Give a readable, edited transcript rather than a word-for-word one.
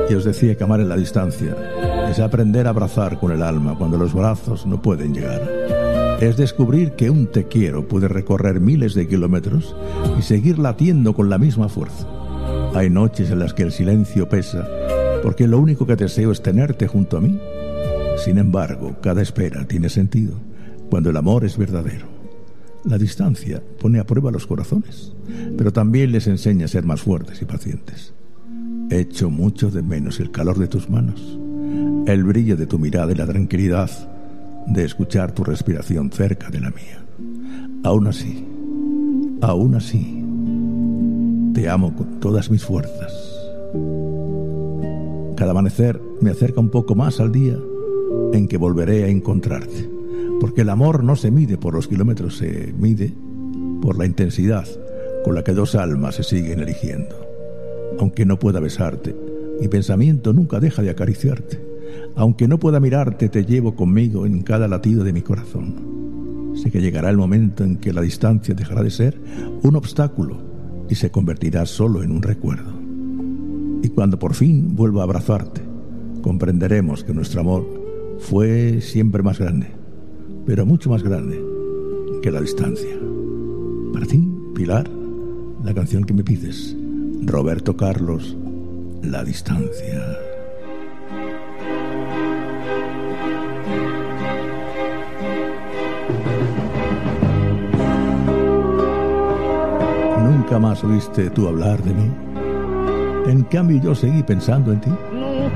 Y os decía que amar en la distancia es aprender a abrazar con el alma cuando los brazos no pueden llegar. Es descubrir que un te quiero puede recorrer miles de kilómetros y seguir latiendo con la misma fuerza. Hay noches en las que el silencio pesa, porque lo único que deseo es tenerte junto a mí. Sin embargo, cada espera tiene sentido cuando el amor es verdadero. La distancia pone a prueba los corazones, pero también les enseña a ser más fuertes y pacientes. Echo mucho de menos el calor de tus manos, el brillo de tu mirada y la tranquilidad de escuchar tu respiración cerca de la mía. Aún así, te amo con todas mis fuerzas. Cada amanecer me acerca un poco más al día en que volveré a encontrarte, porque el amor no se mide por los kilómetros, se mide por la intensidad con la que dos almas se siguen eligiendo. Aunque no pueda besarte, mi pensamiento nunca deja de acariciarte. Aunque no pueda mirarte, te llevo conmigo en cada latido de mi corazón. Sé que llegará el momento en que la distancia dejará de ser un obstáculo y se convertirá solo en un recuerdo. Y cuando por fin vuelva a abrazarte, comprenderemos que nuestro amor fue siempre más grande, pero mucho más grande que la distancia. Para ti, Pilar, la canción que me pides, Roberto Carlos, La distancia. Nunca más oíste tú hablar de mí. En cambio yo seguí pensando en ti.